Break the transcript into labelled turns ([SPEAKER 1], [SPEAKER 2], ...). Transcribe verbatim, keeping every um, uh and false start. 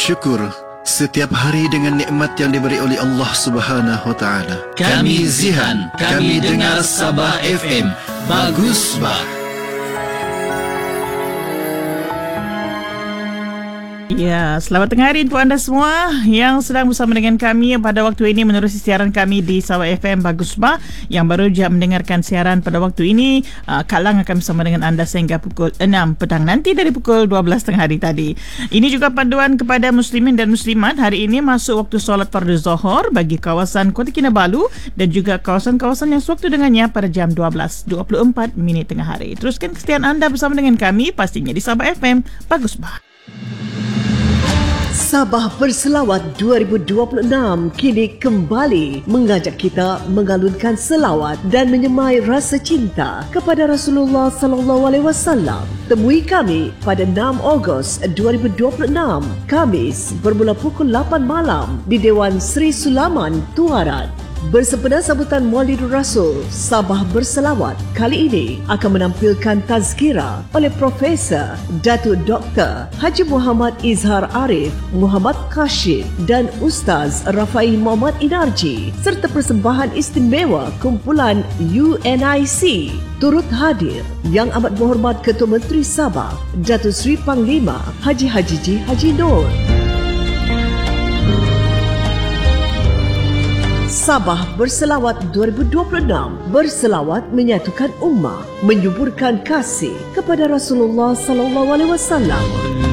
[SPEAKER 1] bersyukur setiap hari dengan nikmat yang diberi oleh Allah Subhanahu Wa Taala.
[SPEAKER 2] Kami Zihan, kami dengar Sabah F M. Bagus bah.
[SPEAKER 3] Ya, selamat tengah hari untuk anda semua yang sedang bersama dengan kami pada waktu ini menerusi siaran kami di Sabah F M Bagus Bah. Yang baru je mendengarkan siaran pada waktu ini, uh, Kak Lang akan bersama dengan anda sehingga pukul enam petang nanti dari pukul dua belas tengah hari tadi. Ini juga panduan kepada muslimin dan muslimat. Hari ini masuk waktu solat fardu Zuhur bagi kawasan Kota Kinabalu dan juga kawasan-kawasan yang sewaktu dengannya pada jam dua belas dua puluh empat minit tengah hari. Teruskan kesetiaan anda bersama dengan kami pastinya di Sabah F M Bagus Bah.
[SPEAKER 4] Sabah Berselawat dua ribu dua puluh enam kini kembali mengajak kita mengalunkan selawat dan menyemai rasa cinta kepada Rasulullah sallallahu alaihi wasallam. Temui kami pada enam Ogos dua ribu dua puluh enam, Khamis bermula pukul lapan malam di Dewan Sri Sulaman, Tuaran. Bersempena sambutan Maulidur Rasul, Sabah Berselawat kali ini akan menampilkan tazkirah oleh Profesor Datuk Doktor Haji Muhammad Izhar Arif Muhammad Khashid dan Ustaz Rafai Muhammad Inarji serta persembahan istimewa kumpulan U N I C. Turut hadir Yang Amat Berhormat Ketua Menteri Sabah Datuk Seri Panglima Haji Hajiji Haji Nur. Sabah Berselawat dua ribu dua puluh enam berselawat menyatukan ummah, menyuburkan kasih kepada Rasulullah sallallahu alaihi wasallam.